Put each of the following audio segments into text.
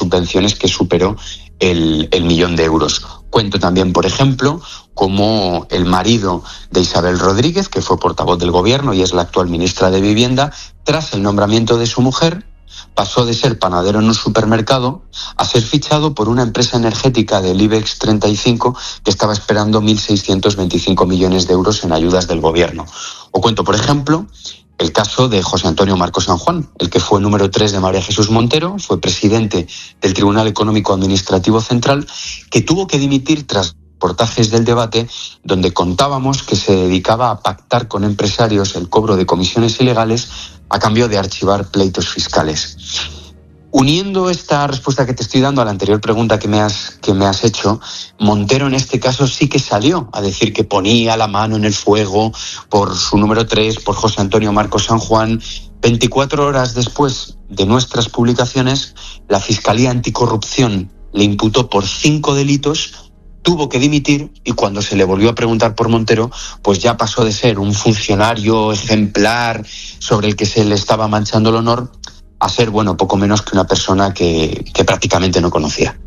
subvenciones que superó el 1.000.000 de euros. Cuento también, por ejemplo, como el marido de Isabel Rodríguez, que fue portavoz del gobierno y es la actual ministra de Vivienda, tras el nombramiento de su mujer, pasó de ser panadero en un supermercado a ser fichado por una empresa energética del IBEX 35 que estaba esperando 1.625 millones de euros en ayudas del gobierno. O cuento, por ejemplo, el caso de José Antonio Marcos San Juan, el que fue número 3 de María Jesús Montero, fue presidente del Tribunal Económico Administrativo Central, que tuvo que dimitir tras reportajes del Debate, donde contábamos que se dedicaba a pactar con empresarios el cobro de comisiones ilegales a cambio de archivar pleitos fiscales. Uniendo esta respuesta que te estoy dando a la anterior pregunta que me has hecho, Montero en este caso sí que salió a decir que ponía la mano en el fuego por su número 3, por José Antonio Marcos San Juan. 24 horas después de nuestras publicaciones, la Fiscalía Anticorrupción le imputó por 5 delitos, tuvo que dimitir y cuando se le volvió a preguntar por Montero, pues ya pasó de ser un funcionario ejemplar sobre el que se le estaba manchando el honor a ser, poco menos que una persona que prácticamente no conocía.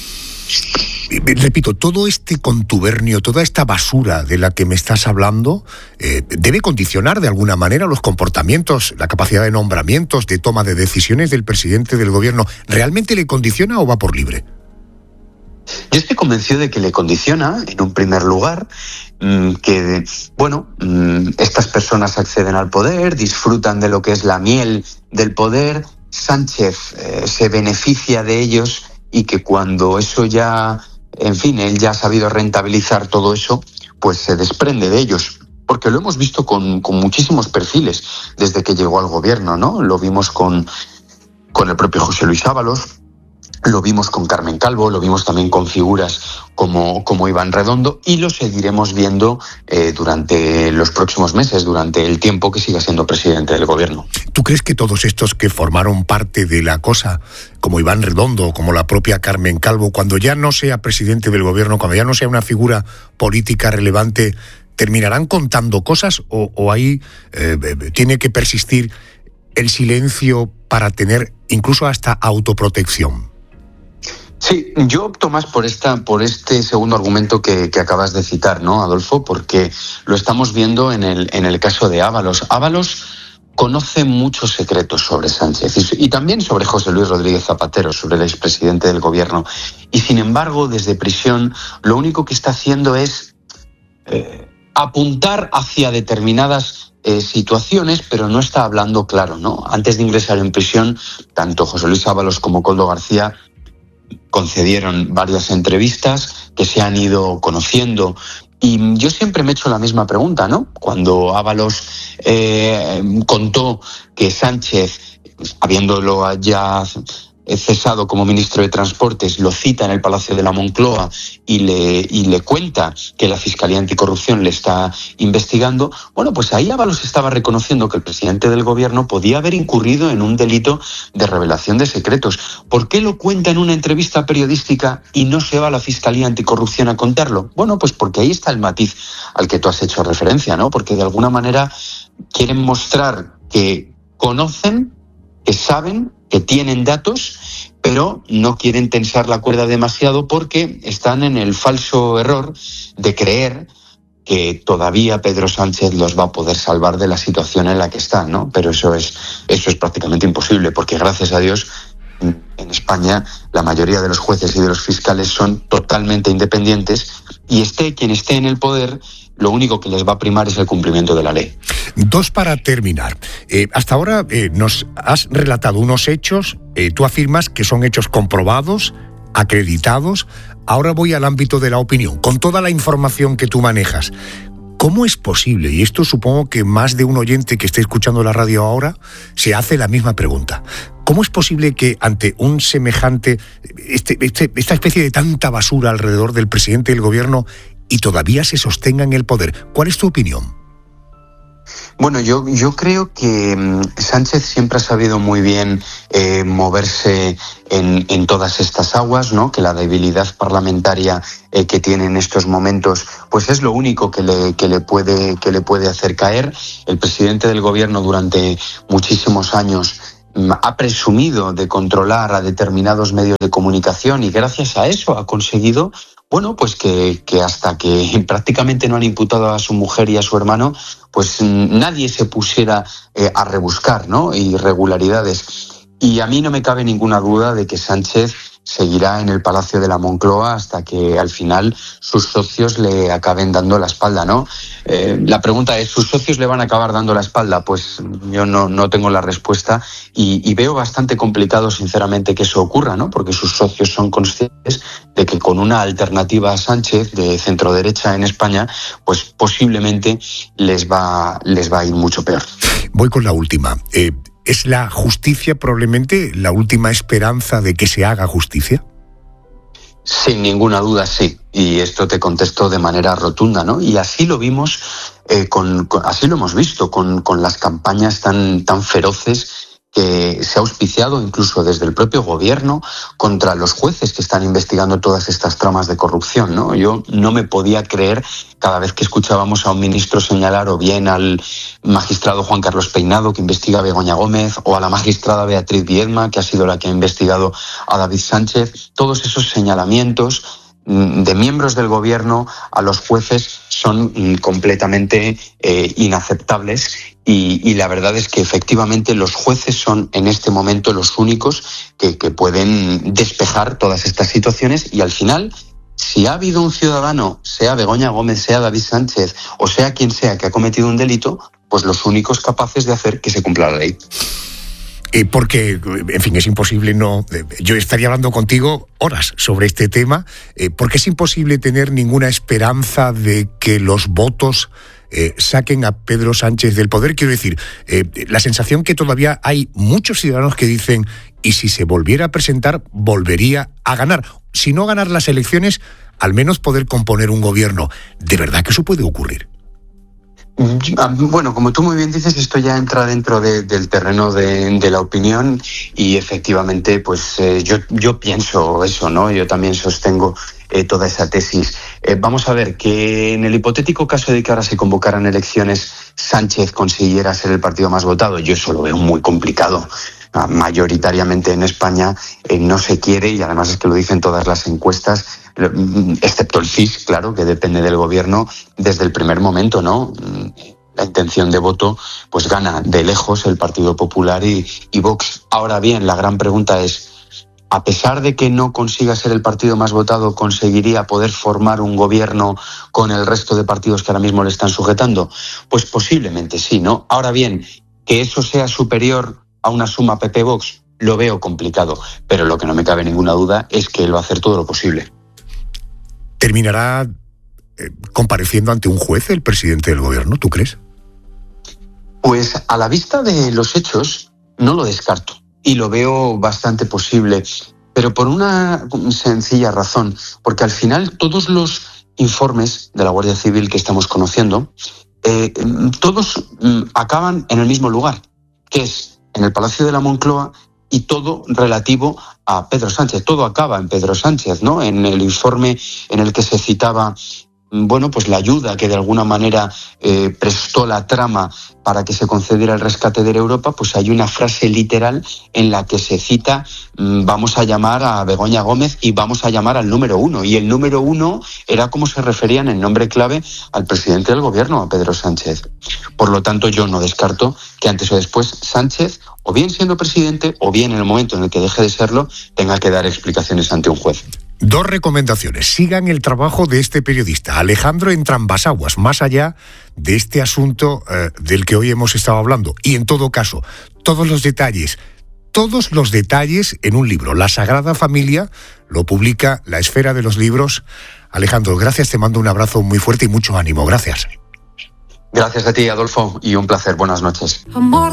Repito, todo este contubernio, toda esta basura de la que me estás hablando, debe condicionar de alguna manera los comportamientos, la capacidad de nombramientos, de toma de decisiones del presidente del gobierno. ¿Realmente le condiciona o va por libre? Yo estoy convencido de que le condiciona, en un primer lugar, que estas personas acceden al poder, disfrutan de lo que es la miel del poder. Sánchez se beneficia de ellos y que cuando eso ya, él ya ha sabido rentabilizar todo eso, pues se desprende de ellos. Porque lo hemos visto con muchísimos perfiles desde que llegó al gobierno, ¿no? Lo vimos con el propio José Luis Ábalos, lo vimos con Carmen Calvo, lo vimos también con figuras como Iván Redondo y lo seguiremos viendo durante los próximos meses, durante el tiempo que siga siendo presidente del gobierno. ¿Tú crees que todos estos que formaron parte de la cosa, como Iván Redondo, como la propia Carmen Calvo, cuando ya no sea presidente del gobierno, cuando ya no sea una figura política relevante, terminarán contando cosas o ahí tiene que persistir el silencio para tener incluso hasta autoprotección? Sí, yo opto más por este segundo argumento que acabas de citar, ¿no, Adolfo? Porque lo estamos viendo en el caso de Ábalos. Ábalos conoce muchos secretos sobre Sánchez y también sobre José Luis Rodríguez Zapatero, sobre el expresidente del gobierno. Y sin embargo, desde prisión, lo único que está haciendo es apuntar hacia determinadas situaciones, pero no está hablando claro, ¿no? Antes de ingresar en prisión, tanto José Luis Ábalos como Koldo García concedieron varias entrevistas que se han ido conociendo. Y yo siempre me he hecho la misma pregunta, ¿no? Cuando Ábalos contó que Sánchez, habiéndolo ya cesado como ministro de Transportes, lo cita en el Palacio de la Moncloa y le cuenta que la Fiscalía Anticorrupción le está investigando, pues ahí Ábalos estaba reconociendo que el presidente del gobierno podía haber incurrido en un delito de revelación de secretos. ¿Por qué lo cuenta en una entrevista periodística y no se va a la Fiscalía Anticorrupción a contarlo? Pues porque ahí está el matiz al que tú has hecho referencia, ¿no? Porque de alguna manera quieren mostrar que conocen, que saben, que tienen datos, pero no quieren tensar la cuerda demasiado porque están en el falso error de creer que todavía Pedro Sánchez los va a poder salvar de la situación en la que están, ¿no? Pero eso es prácticamente imposible, porque gracias a Dios en España la mayoría de los jueces y de los fiscales son totalmente independientes y esté quien esté en el poder, lo único que les va a primar es el cumplimiento de la ley. Dos para terminar. Hasta ahora nos has relatado unos hechos, tú afirmas que son hechos comprobados, acreditados. Ahora voy al ámbito de la opinión, con toda la información que tú manejas. ¿Cómo es posible? Y esto supongo que más de un oyente que esté escuchando la radio ahora se hace la misma pregunta. ¿Cómo es posible que ante un semejante, esta especie de tanta basura alrededor del presidente del gobierno y todavía se sostenga en el poder? ¿Cuál es tu opinión? Yo creo que Sánchez siempre ha sabido muy bien moverse en todas estas aguas, ¿no? Que la debilidad parlamentaria que tiene en estos momentos, pues es lo único que le puede hacer caer. El presidente del gobierno durante muchísimos años ha presumido de controlar a determinados medios de comunicación y gracias a eso ha conseguido, bueno, pues que hasta que prácticamente no han imputado a su mujer y a su hermano, pues nadie se pusiera a rebuscar, ¿no?, irregularidades. Y a mí no me cabe ninguna duda de que Sánchez seguirá en el Palacio de la Moncloa hasta que al final sus socios le acaben dando la espalda, ¿no? La pregunta es, ¿sus socios le van a acabar dando la espalda? Pues yo no tengo la respuesta y veo bastante complicado, sinceramente, que eso ocurra, ¿no? Porque sus socios son conscientes de que con una alternativa a Sánchez de centro-derecha en España, pues posiblemente les va a ir mucho peor. Voy con la última. ¿Es la justicia probablemente la última esperanza de que se haga justicia? Sin ninguna duda, sí. Y esto te contesto de manera rotunda, ¿no? Y así lo vimos, así lo hemos visto con las campañas tan feroces que se ha auspiciado incluso desde el propio gobierno contra los jueces que están investigando todas estas tramas de corrupción, ¿no? Yo no me podía creer cada vez que escuchábamos a un ministro señalar o bien al magistrado Juan Carlos Peinado, que investiga a Begoña Gómez, o a la magistrada Beatriz Viedma, que ha sido la que ha investigado a David Sánchez. Todos esos señalamientos de miembros del gobierno a los jueces son completamente inaceptables y la verdad es que efectivamente los jueces son en este momento los únicos que pueden despejar todas estas situaciones y al final, si ha habido un ciudadano, sea Begoña Gómez, sea David Sánchez o sea quien sea que ha cometido un delito, pues los únicos capaces de hacer que se cumpla la ley. Porque, en fin, es imposible no... Yo estaría hablando contigo horas sobre este tema, porque es imposible tener ninguna esperanza de que los votos saquen a Pedro Sánchez del poder. Quiero decir, la sensación que todavía hay muchos ciudadanos que dicen, y si se volviera a presentar, volvería a ganar. Si no ganar las elecciones, al menos poder componer un gobierno. ¿De verdad que eso puede ocurrir? Bueno, como tú muy bien dices, esto ya entra dentro del terreno de la opinión y efectivamente, pues yo pienso eso, ¿no? Yo también sostengo toda esa tesis. Vamos a ver, que en el hipotético caso de que ahora se convocaran elecciones, Sánchez consiguiera ser el partido más votado, yo eso lo veo muy complicado. Mayoritariamente en España no se quiere, y además es que lo dicen todas las encuestas, excepto el CIS, claro, que depende del gobierno desde el primer momento, ¿no? La intención de voto pues gana de lejos el Partido Popular y Vox. Ahora bien, la gran pregunta es, a pesar de que no consiga ser el partido más votado, ¿conseguiría poder formar un gobierno con el resto de partidos que ahora mismo le están sujetando? Pues posiblemente sí, ¿no? Ahora bien, que eso sea superior a una suma PP-Vox, lo veo complicado, pero lo que no me cabe ninguna duda es que él va a hacer todo lo posible. ¿Terminará compareciendo ante un juez el presidente del gobierno, tú crees? Pues a la vista de los hechos no lo descarto y lo veo bastante posible, pero por una sencilla razón, porque al final todos los informes de la Guardia Civil que estamos conociendo, todos acaban en el mismo lugar, que es en el Palacio de la Moncloa, y todo relativo a Pedro Sánchez. Todo acaba en Pedro Sánchez, ¿no? En el informe en el que se citaba, bueno, pues la ayuda que de alguna manera prestó la trama para que se concediera el rescate de Europa, pues hay una frase literal en la que se cita, vamos a llamar a Begoña Gómez y vamos a llamar al número 1. Y el número 1 era como se referían en nombre clave al presidente del gobierno, a Pedro Sánchez. Por lo tanto, yo no descarto que antes o después Sánchez, o bien siendo presidente, o bien en el momento en el que deje de serlo, tenga que dar explicaciones ante un juez. 2 recomendaciones. Sigan el trabajo de este periodista, Alejandro Entrambas-Aguas, más allá de este asunto del que hoy hemos estado hablando. Y en todo caso, todos los detalles en un libro. La Sagrada Familia lo publica La Esfera de los Libros. Alejandro, gracias, te mando un abrazo muy fuerte y mucho ánimo. Gracias. Gracias a ti, Adolfo, y un placer. Buenas noches.